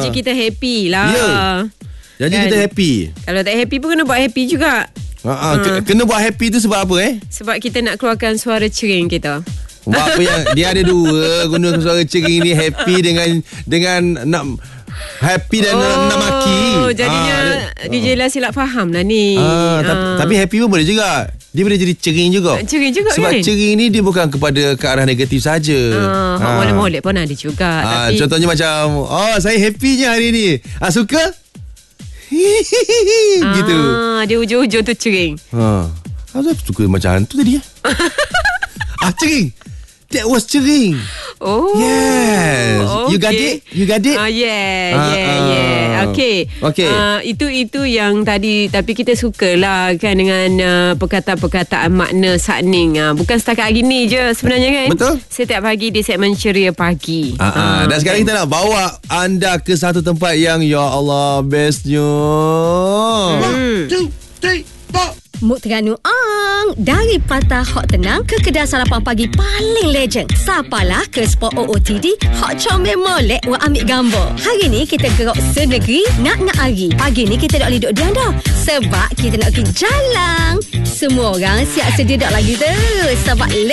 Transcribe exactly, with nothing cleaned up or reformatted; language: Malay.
kita happy lah. Ya. Jadi kan? kita happy. Kalau tak happy pun kena buat happy juga. Ha, ha. Uh. Kena buat happy tu sebab apa eh? Sebab kita nak keluarkan suara cering kita. Sebab apa yang dia ada dua guna suara cering ni, happy dengan dengan nak happy dan oh, nak, nak maki. Jadinya ha, D J lah silap faham lah ni. Ha, ha. Tapi happy pun boleh juga. Dia boleh jadi cering juga. Cering juga sebab kan? Sebab cering ni dia bukan kepada ke arah negatif saja. Ha, ha. Molek-molek pun ada juga. Ha, tapi... Contohnya macam, oh saya happy je hari ni. Ah, suka? Gitu. Ah, dia hujung-hujung tu cering. Ha. Aku suka macam hantu tadi. Ah, cering. That was cering. Oh. Yes. Okay. You got it? You got it? Ah, yeah, ah, yeah, ah. yeah. Okay. Okay. Uh, itu itu yang tadi, tapi kita sukalah kan dengan uh, perkataan-perkataan makna sakning. Uh, bukan setakat hari ni je sebenarnya kan. Betul. Setiap pagi di segmen Ceria Pagi. Ah, ah. Uh, Dan sekarang kita nak bawa anda ke satu tempat yang ya Allah bestnya. Hmm. One, two, three, four. Muk Terengganu Ang. Dari Patah Hot Tenang ke kedai sarapan pagi paling legend. Sapalah ke spot O O T D Hot Comel Molek wa ambil gambar. Hari ni kita gerak senegeri nak-nak hari. Pagi ni kita tak boleh duduk diam dah. Sebab kita nak pergi jalan. Semua orang siap sedia dak lagi tu. Sebab